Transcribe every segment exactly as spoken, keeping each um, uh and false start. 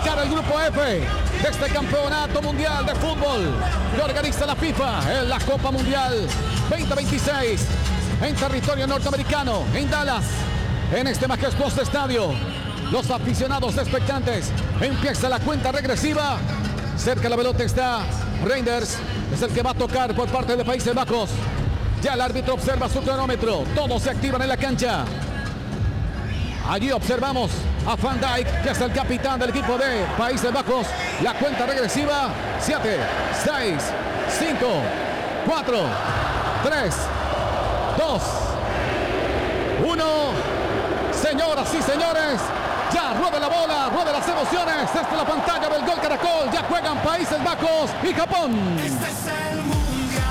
arrancar el grupo F de este campeonato mundial de fútbol que organiza la FIFA en la Copa Mundial veinte veintiséis en territorio norteamericano, en Dallas, en este majestuoso estadio. Los aficionados expectantes, empieza la cuenta regresiva. Cerca de la pelota está Reinders, es el que va a tocar por parte de Países Bajos. Ya el árbitro observa su cronómetro, todos se activan en la cancha. Allí observamos a Van Dijk, que es el capitán del equipo de Países Bajos. La cuenta regresiva, siete, seis, cinco, cuatro, tres, dos, uno. Señoras y señores, ya rueda la bola, rueda las emociones. Esta es la pantalla del Gol Caracol. Ya juegan Países Bajos y Japón. Este es el mundial.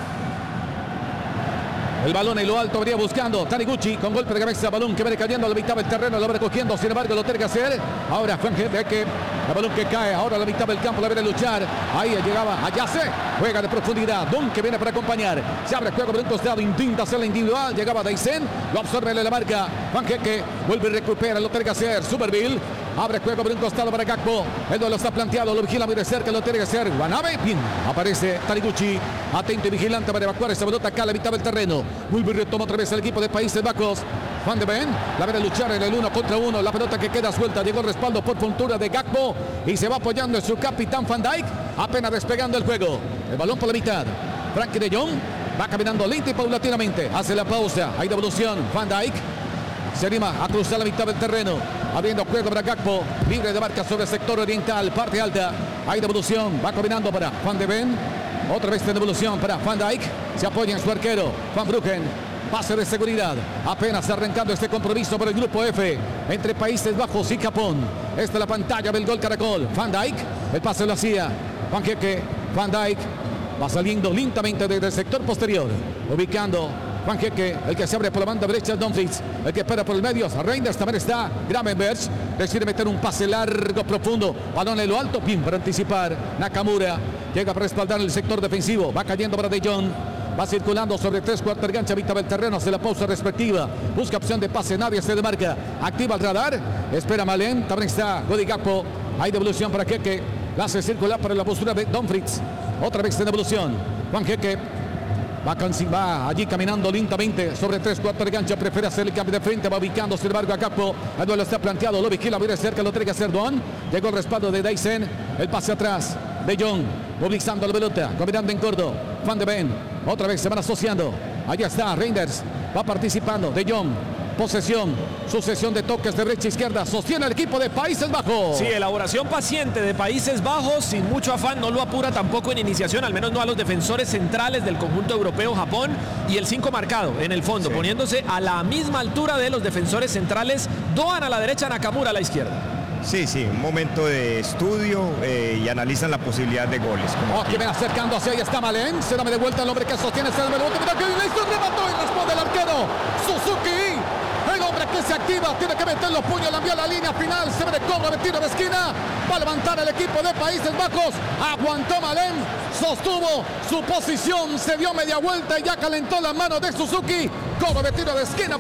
El balón en lo alto venía buscando Taniguchi con golpe de cabeza, balón que viene cayendo a la mitad del terreno, lo va recogiendo, sin embargo lo tiene que hacer. Ahora Juan Henrique, el balón que cae, ahora a la mitad del campo la viene a luchar. Ahí llegaba Ayase, juega de profundidad, Don que viene para acompañar. Se abre el juego por un costado, intenta hacer la individual, llegaba Deisen, lo absorbe en la marca. Juan Henrique vuelve y recupera, lo tiene que hacer Superville. Abre el juego por un costado para Gakpo. El duelo está planteado, lo vigila muy de cerca, lo tiene que hacer Wanabe. Bien, aparece Taniguchi, atento y vigilante para evacuar esa pelota acá a la mitad del terreno. Vuelve y retoma otra vez el equipo de Países Bajos. Van de Ven, la viene a luchar en el uno contra uno. La pelota que queda suelta, llegó el respaldo por puntura de Gakpo y se va apoyando en su capitán Van Dijk, apenas despegando el juego. El balón por la mitad. Frenkie de Jong va caminando lento y paulatinamente. Hace la pausa, hay devolución. Van Dijk se anima a cruzar la mitad del terreno, abriendo juego para Gakpo, libre de marca sobre el sector oriental, parte alta. Hay devolución, va caminando para Van de Ven. Otra vez de devolución para Van Dijk. Se apoya en su arquero, Van Bruggen. Pase de seguridad. Apenas arrancando este compromiso por el grupo F entre Países Bajos y Japón. Esta es la pantalla del Gol Caracol. Van Dijk, el pase lo hacía Juan Henrique. Van Dijk va saliendo lentamente desde el sector posterior, ubicando Juan Henrique, el que se abre por la banda derecha, Dumfries, el que espera por el medio, Reinders también está, Gravenberch, decide meter un pase largo, profundo, balón en lo alto, bien para anticipar, Nakamura, llega para respaldar el sector defensivo, va cayendo para De Jong, va circulando sobre tres cuartos de cancha, mitad del terreno, hace la pausa respectiva, busca opción de pase, nadie se demarca, activa el radar, espera Malen, también está Cody Gakpo, hay devolución para Henrique, la hace circular para la postura de Dumfries, otra vez en devolución, Juan Henrique, Va, va allí caminando lentamente sobre tres cuartos de cancha, prefiere hacer el cambio de frente, va ubicando sin embargo a Gakpo. El duelo está planteado, lo vigila muy de cerca, lo tiene que hacer Don. Llegó el respaldo de Deisen, el pase atrás de Jong, movilizando la pelota, combinando en corto. Van de Ven, otra vez se van asociando. Allá está Reinders, va participando de Jong. Posesión, sucesión de toques de derecha a izquierda, sostiene el equipo de Países Bajos. Sí, elaboración paciente de Países Bajos, sin mucho afán, no lo apura tampoco en iniciación, al menos no a los defensores centrales del conjunto europeo Japón, y el cinco marcado en el fondo, sí, poniéndose a la misma altura de los defensores centrales, Doan a la derecha, Nakamura a la izquierda. Sí, sí, un momento de estudio eh, y analizan la posibilidad de goles. Oh, que ven acercándose, ahí está Malen, se da de vuelta el hombre que sostiene, se da de vuelta, mira que le hizo, remató y responde el arquero, Suzuki. El hombre que se activa, tiene que meter los puños, la envió a la línea final, se ve de cobro de tiro de esquina, va a levantar el equipo de Países Bajos, aguantó Malen, sostuvo su posición, se dio media vuelta y ya calentó la mano de Suzuki, cobro de tiro de esquina.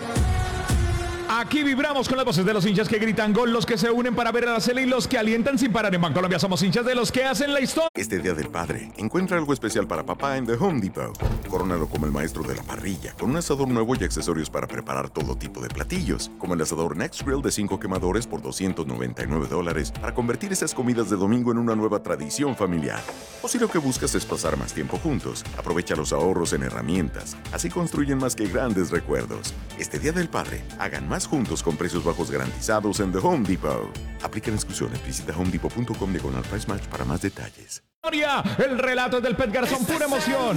Aquí vibramos con las voces de los hinchas que gritan gol, los que se unen para ver a la Cele y los que alientan sin parar. En Bancolombia somos hinchas de los que hacen la historia. Este Día del Padre, encuentra algo especial para papá en The Home Depot. Corónalo como el maestro de la parrilla, con un asador nuevo y accesorios para preparar todo tipo de platillos, como el asador Next Grill de cinco quemadores por doscientos noventa y nueve dólares, para convertir esas comidas de domingo en una nueva tradición familiar. O si lo que buscas es pasar más tiempo juntos, aprovecha los ahorros en herramientas. Así construyen más que grandes recuerdos. Este Día del Padre, hagan más juntos con precios bajos garantizados en The Home Depot. Aplican exclusiones. Visita home depot punto com diagonal price match para más detalles. El relato del Pet Garzón, pura emoción.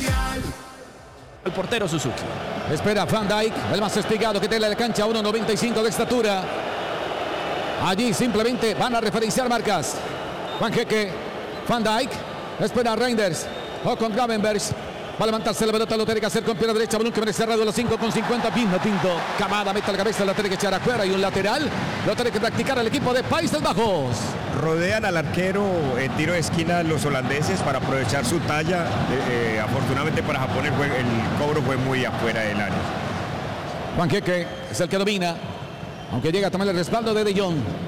El portero Suzuki. Espera Van Dijk, el más espigado que tiene la cancha, uno noventa y cinco de estatura. Allí simplemente van a referenciar marcas. Juan Henrique, Van Dijk, espera Reinders, o con Gravenberch. Va a levantarse la pelota, lo tiene que hacer con pierna derecha, balón que viene cerrado a los cinco con cincuenta, Pino Tinto, Camada, mete la cabeza, la tiene que echar afuera y un lateral, lo tiene que practicar el equipo de Países Bajos. Rodean al arquero en tiro de esquina los holandeses para aprovechar su talla, eh, eh, afortunadamente para Japón el, el cobro fue muy afuera del área. Juan Henrique es el que domina, aunque llega a tomar el respaldo de De Jong.